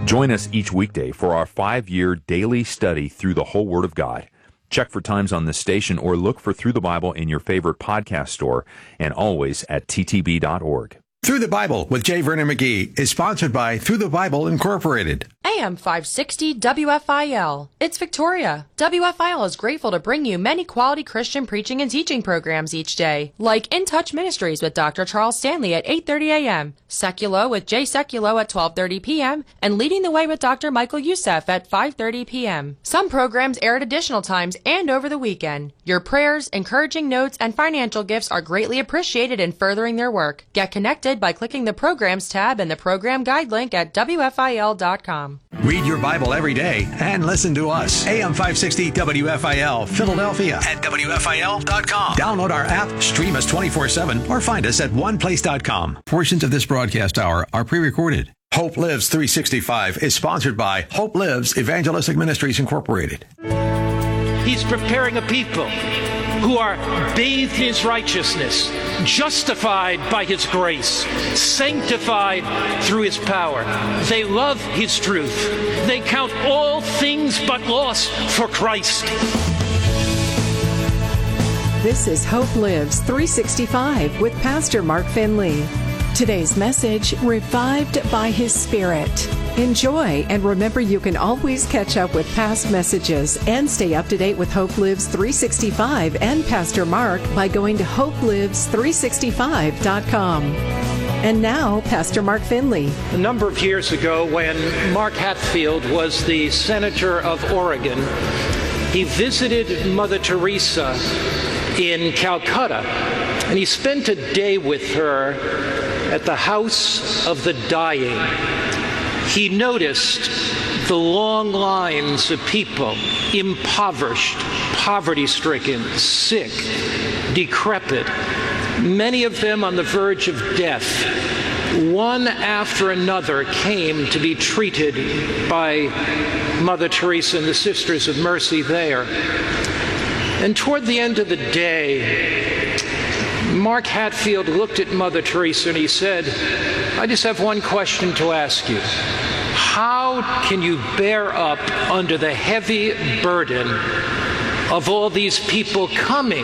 Join us each weekday for our 5-year daily study through the whole Word of God. Check for times on this station or look for Through the Bible in your favorite podcast store and always at ttb.org. Through the Bible with J. Vernon McGee is sponsored by Through the Bible Incorporated. AM 560 WFIL. It's Victoria. WFIL is grateful to bring you many quality Christian preaching and teaching programs each day, like In Touch Ministries with Dr. Charles Stanley at 8:30 a.m., Seculo with Jay Seculo at 12:30 p.m., and Leading the Way with Dr. Michael Youssef at 5:30 p.m. Some programs air at additional times and over the weekend. Your prayers, encouraging notes, and financial gifts are greatly appreciated in furthering their work. Get connected by clicking the Programs tab and the Program Guide link at WFIL.com. Read your Bible every day and listen to us. AM 560 WFIL, Philadelphia at WFIL.com. Download our app, stream us 24/7, or find us at oneplace.com. Portions of this broadcast hour are pre-recorded. Hope Lives 365 is sponsored by Hope Lives Evangelistic Ministries Incorporated. He's preparing a people who are bathed in His righteousness, justified by His grace, sanctified through His power. They love His truth. They count all things but loss for Christ. This is Hope Lives 365 with Pastor Mark Finley. Today's message, Revived by His Spirit. Enjoy, and remember you can always catch up with past messages and stay up to date with Hope Lives 365 and Pastor Mark by going to hopelives365.com. And now, Pastor Mark Finley. A number of years ago, when Mark Hatfield was the Senator of Oregon, he visited Mother Teresa in Calcutta, and he spent a day with her at the House of the Dying. He noticed the long lines of people, impoverished, poverty-stricken, sick, decrepit, many of them on the verge of death. One after another came to be treated by Mother Teresa and the Sisters of Mercy there. And toward the end of the day, Mark Hatfield looked at Mother Teresa and he said, I just have one question to ask you. How can you bear up under the heavy burden of all these people coming?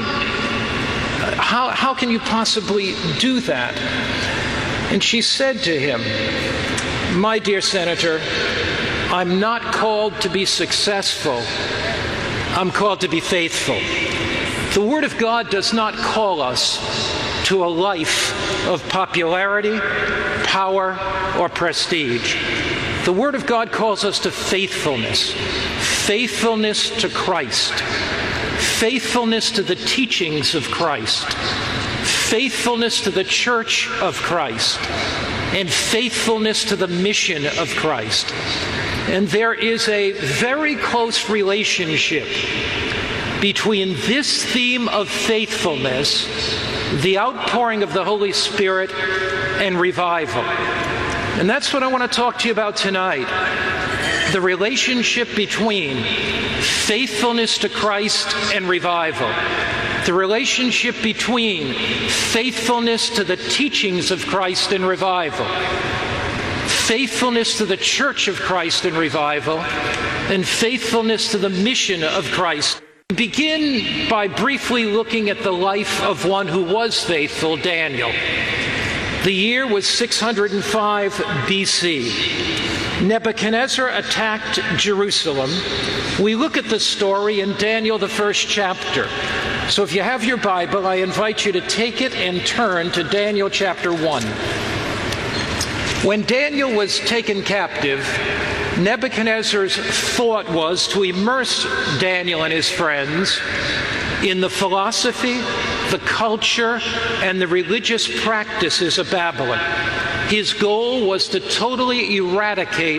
How can you possibly do that? And she said to him, my dear Senator, I'm not called to be successful. I'm called to be faithful. The Word of God does not call us to a life of popularity, power, or prestige. The Word of God calls us to faithfulness. Faithfulness to Christ. Faithfulness to the teachings of Christ. Faithfulness to the Church of Christ. And faithfulness to the mission of Christ. And there is a very close relationship between this theme of faithfulness, the outpouring of the Holy Spirit, and revival. And that's what I want to talk to you about tonight. The relationship between faithfulness to Christ and revival. The relationship between faithfulness to the teachings of Christ and revival. Faithfulness to the Church of Christ and revival. And faithfulness to the mission of Christ. Begin by briefly looking at the life of one who was faithful, Daniel. The year was 605 BC. Nebuchadnezzar attacked Jerusalem. We look at the story in Daniel, the first chapter. So if you have your Bible, I invite you to take it and turn to Daniel chapter 1. When Daniel was taken captive, Nebuchadnezzar's thought was to immerse Daniel and his friends in the philosophy, the culture, and the religious practices of Babylon. His goal was to totally eradicate